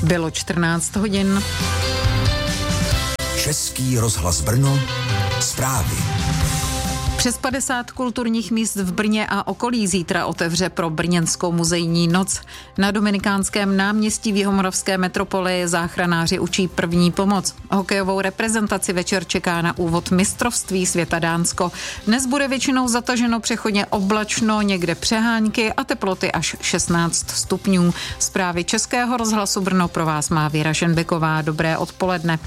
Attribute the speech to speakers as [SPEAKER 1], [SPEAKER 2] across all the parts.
[SPEAKER 1] Bylo 14 hodin.
[SPEAKER 2] Český rozhlas Brno, zprávy.
[SPEAKER 1] Přes 50 kulturních míst v Brně a okolí zítra otevře pro brněnskou muzejní noc. Na Dominikánském náměstí v jihomoravské metropoli záchranáři učí první pomoc. Hokejovou reprezentaci večer čeká na úvod mistrovství světa Dánsko. Dnes bude většinou zataženo, přechodně oblačno, někde přehánky a teploty až 16 stupňů. Zprávy Českého rozhlasu Brno pro vás má Věra Ženbeková. Dobré odpoledne.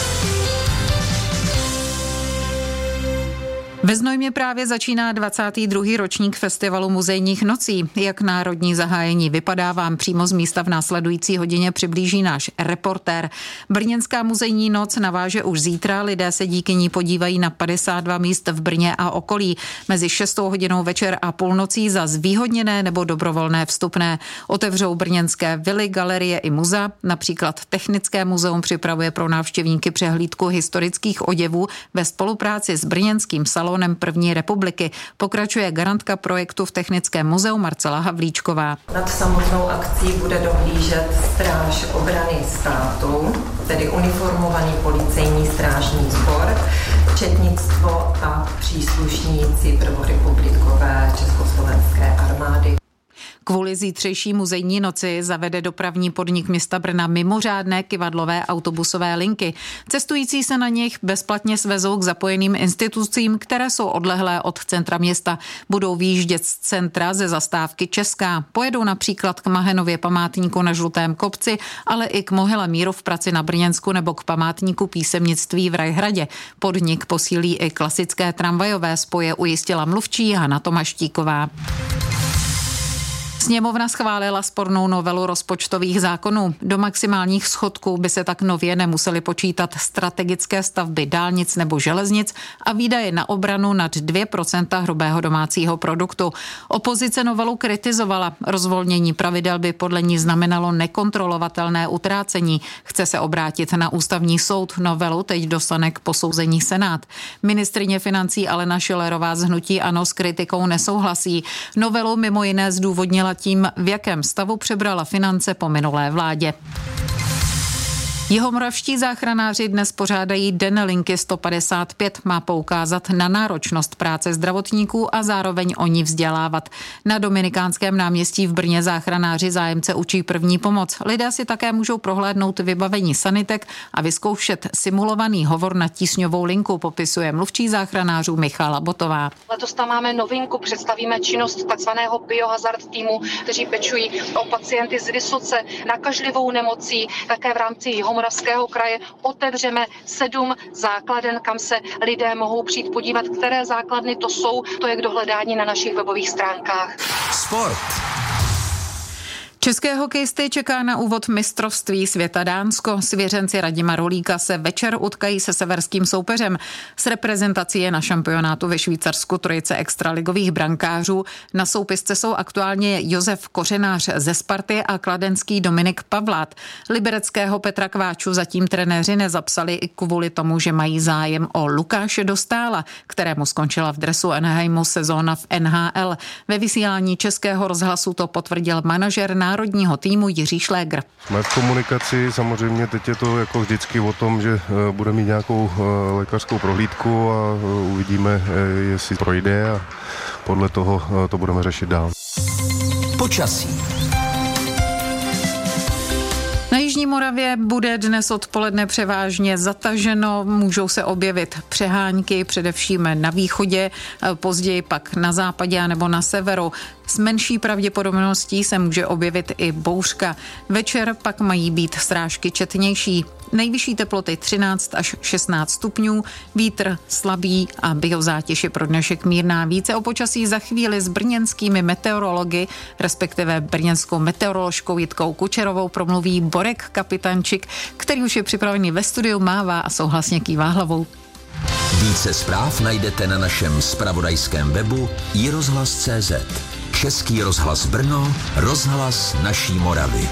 [SPEAKER 1] Ve Znojmě právě začíná 22. ročník festivalu muzejních nocí. Jak národní zahájení vypadá, vám přímo z místa v následující hodině přiblíží náš reportér. Brněnská muzejní noc naváže už zítra, lidé se díky ní podívají na 52 míst v Brně a okolí. Mezi 6 hodinou večer a půlnocí za zvýhodněné nebo dobrovolné vstupné. Otevřou brněnské vily, galerie i muzea. Například Technické muzeum připravuje pro návštěvníky přehlídku historických oděvů ve spolupráci s brněnským salonem první republiky. Pokračuje garantka projektu v Technickém muzeu Marcela Havlíčková.
[SPEAKER 3] Nad samotnou akcí bude dohlížet Stráž obrany státu, tedy uniformovaný policejní strážní sbor, četnictvo a příslušníci prvorepublikové československé armády.
[SPEAKER 1] Kvůli zítřejší muzejní noci zavede dopravní podnik města Brna mimořádné kyvadlové autobusové linky. Cestující se na nich bezplatně svezou k zapojeným institucím, které jsou odlehlé od centra města. Budou výjíždět z centra ze zastávky Česká. Pojedou například k Mahenově památníku na Žlutém kopci, ale i k Mohyle míru v Praci na Brněnsku nebo k památníku písemnictví v Rajhradě. Podnik posílí i klasické tramvajové spoje, ujistila mluvčí Hana Tomaštíková. Sněmovna schválila spornou novelu rozpočtových zákonů. Do maximálních schodků by se tak nově nemusely počítat strategické stavby dálnic nebo železnic a výdaje na obranu nad 2% hrubého domácího produktu. Opozice novelu kritizovala. Rozvolnění pravidel by podle ní znamenalo nekontrolovatelné utrácení. Chce se obrátit na ústavní soud. Novelu teď dostane k posouzení Senát. Ministryně financí Alena Schillerová z hnutí ANO s kritikou nesouhlasí. Novelu mimo jiné zdůvodnila tím, v jakém stavu přebrala finance po minulé vládě. Jihomoravští záchranáři dnes pořádají Den linky 155, má poukázat na náročnost práce zdravotníků a zároveň o ní vzdělávat. Na Dominikánském náměstí v Brně záchranáři zájemce učí první pomoc. Lidé si také můžou prohlédnout vybavení sanitek a vyzkoušet simulovaný hovor na tísňovou linku, popisuje mluvčí záchranářů Michala Botová.
[SPEAKER 4] Letos tam máme novinku, představíme činnost takzvaného biohazard týmu, kteří pečují o pacienty s vysoce nakažlivou nemocí. Také v rámci Jihomoravského kraje otevřeme 7 základen, kam se lidé mohou přijít podívat, které základny to jsou. To je k dohledání na našich webových stránkách.
[SPEAKER 2] Sport.
[SPEAKER 1] České hokejisty čeká na úvod mistrovství světa Dánsko. Svěřenci Radima Rolíka se večer utkají se severským soupeřem. S reprezentací je na šampionátu ve Švýcarsku trojice extraligových brankářů. Na soupisce jsou aktuálně Josef Kořenář ze Sparty a kladenský Dominik Pavlát. Libereckého Petra Kváču zatím trenéři nezapsali i kvůli tomu, že mají zájem o Lukáše Dostála, kterému skončila v dresu Anaheimu sezóna v NHL. Ve vysílání Českého rozhlasu to potvrdil manažer národního týmu Jiří Šlégr.
[SPEAKER 5] Jsme v komunikaci, samozřejmě teď je to jako vždycky o tom, že bude mít nějakou lékařskou prohlídku a uvidíme, jestli projde a podle toho to budeme řešit dál.
[SPEAKER 2] Počasí.
[SPEAKER 1] Na Jižní Moravě bude dnes odpoledne převážně zataženo, můžou se objevit přehánky, především na východě, později pak na západě nebo na severu. S menší pravděpodobností se může objevit i bouřka. Večer pak mají být srážky četnější. Nejvyšší teploty 13 až 16 stupňů, vítr slabý a biozátěž je pro dnešek mírná. Více o počasí za chvíli s brněnskými meteorology, respektive brněnskou meteoroložkou Jitkou Kučerovou promluví Borek Kapitančik, který už je připravený ve studiu, mává a souhlasně kývá hlavou.
[SPEAKER 2] Více zpráv najdete na našem zpravodajském webu iRozhlas.cz. Český rozhlas Brno, rozhlas naší Moravy.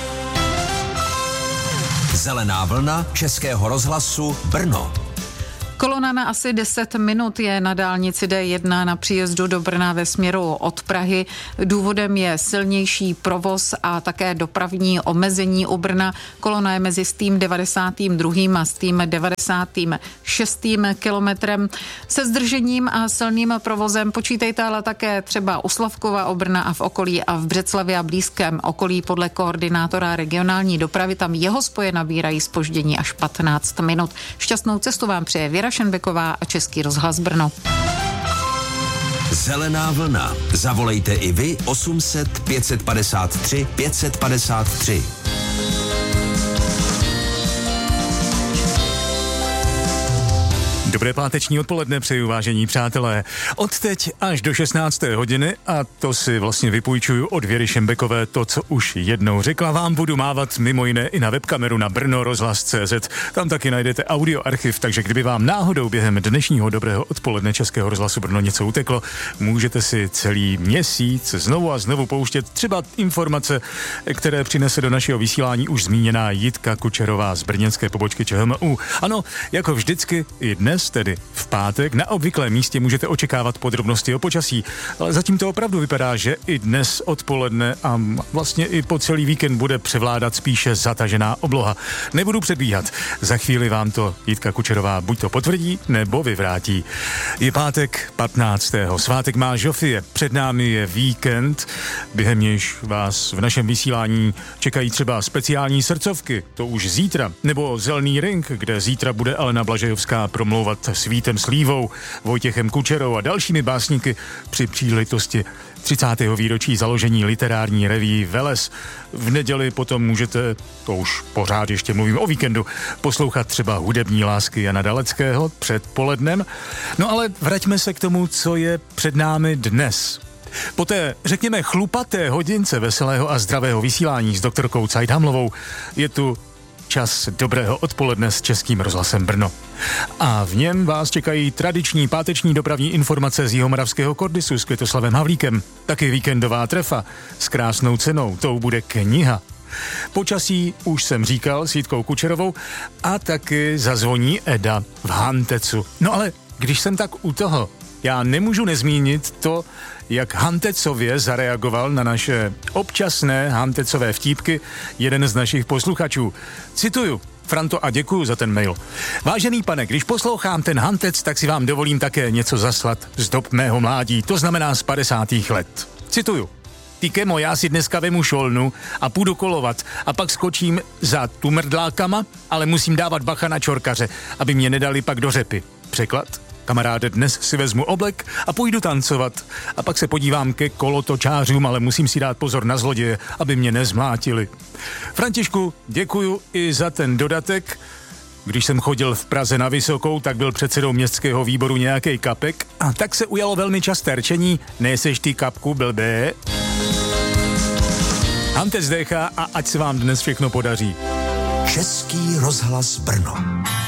[SPEAKER 2] Zelená vlna Českého rozhlasu Brno.
[SPEAKER 1] Kolona na asi 10 minut je na dálnici D1 na příjezdu do Brna ve směru od Prahy. Důvodem je silnější provoz a také dopravní omezení u Brna. Kolona je mezi stým 92. a stým 96. kilometrem. Se zdržením a silným provozem počítejte ale také třeba u Slavkova u Brna a v okolí a v Břeclavi a blízkém okolí. Podle koordinátora regionální dopravy tam jeho spoje nabírají zpoždění až 15 minut. Šťastnou cestu vám přeje Věra Šenbeková a Český rozhlas Brno.
[SPEAKER 2] Zelená vlna. Zavolejte i vy 800 553 553.
[SPEAKER 6] Dobré páteční odpoledne přeju, vážení přátelé. Od teď až do 16. hodiny, a to si vlastně vypůjčuju od Věry Šembekové, to, co už jednou řekla, vám budu mávat mimo jiné i na webkameru na brnorozhlas.cz. Tam taky najdete audioarchiv, takže kdyby vám náhodou během dnešního dobrého odpoledne Českého rozhlasu Brno něco uteklo, můžete si celý měsíc znovu a znovu pouštět třeba informace, které přinese do našeho vysílání už zmíněná Jitka Kučerová z brněnské pobočky ČHMU. Ano, jako vždycky i dnes, tedy v pátek, na obvyklém místě můžete očekávat podrobnosti o počasí, ale zatím to opravdu vypadá, že i dnes odpoledne a vlastně i po celý víkend bude převládat spíše zatažená obloha. Nebudu předbíhat, za chvíli vám to Jitka Kučerová buď to potvrdí, nebo vyvrátí. Je pátek 15. Svátek má Žofie, před námi je víkend, během nějž vás v našem vysílání čekají třeba speciální srdcovky, to už zítra, nebo Zelený ring, kde zítra bude Alena Blažejovská promlouvat s Vítem Slívou, Vojtěchem Kučerou a dalšími básníky při příležitosti 30. výročí založení literární reví Veles. V neděli potom můžete, to už pořád ještě mluvím o víkendu, poslouchat třeba Hudební lásky Jana Daleckého předpolednem. No ale vraťme se k tomu, co je před námi dnes. Po té, řekněme, chlupaté hodince veselého a zdravého vysílání s doktorkou Cajdhamlovou je tu čas dobrého odpoledne s Českým rozhlasem Brno. A v něm vás čekají tradiční páteční dopravní informace z Jihomoravského Kordisu s Květoslavem Havlíkem, taky víkendová trefa s krásnou cenou, tou bude kniha. Počasí už jsem říkal s Jitkou Kučerovou a taky zazvoní Eda v Hantecu. No ale když jsem tak u toho, já nemůžu nezmínit to, jak hantecově zareagoval na naše občasné hantecové vtípky jeden z našich posluchačů. Cituju: Franto, a děkuju za ten mail. Vážený pane, když poslouchám ten hantec, tak si vám dovolím také něco zaslat z dob mého mládí, to znamená z 50. let. Cituju: Ty kemo, já si dneska vemu šolnu a půjdu kolovat a pak skočím za tumrdlákama, ale musím dávat bacha na čorkaře, aby mě nedali pak do řepy. Překlad: Kamaráde, dnes si vezmu oblek a půjdu tancovat. A pak se podívám ke kolotočářům, ale musím si dát pozor na zloděje, aby mě nezmlátili. Františku, děkuju i za ten dodatek. Když jsem chodil v Praze na Vysokou, tak byl předsedou městského výboru nějaký Kapek a tak se ujalo velmi časté rčení: Nejseš ty, Kapku, blbé? Hantec dechá a ať se vám dnes všechno podaří.
[SPEAKER 2] Český rozhlas Brno.